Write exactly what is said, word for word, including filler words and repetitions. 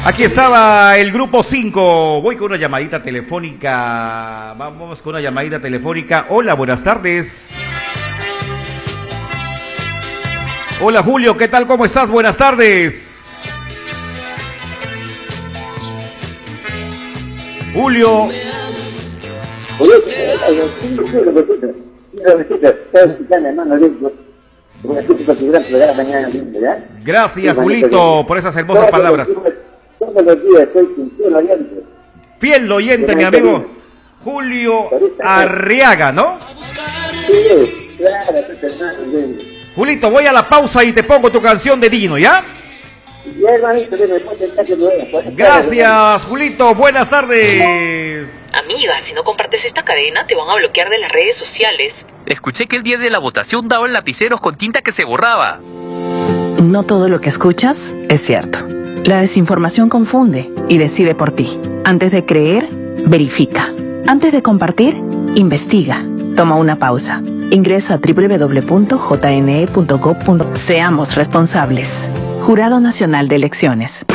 Aquí estaba el grupo cinco. Voy con una llamadita telefónica. Vamos con una llamadita telefónica. Hola, buenas tardes. Hola, Julio, ¿qué tal? ¿Cómo estás? Buenas tardes. Julio. Gracias, Julito, por esas hermosas palabras. Todos los días soy fiel oyente. Fiel oyente, mi amigo Julio Arriaga, ¿no? Sí, claro, hermano. Julito, voy a la pausa y te pongo tu canción de Dino, ¿ya? Gracias, Julito, buenas tardes. Amiga, si no compartes esta cadena te van a bloquear de las redes sociales. Escuché que el día de la votación daban lapiceros con tinta que se borraba. No todo lo que escuchas es cierto. La desinformación confunde y decide por ti. Antes de creer, verifica. Antes de compartir, investiga. Toma una pausa. Ingresa a doble u doble u doble u punto j n e punto gob punto pe. Seamos responsables. Jurado Nacional de Elecciones.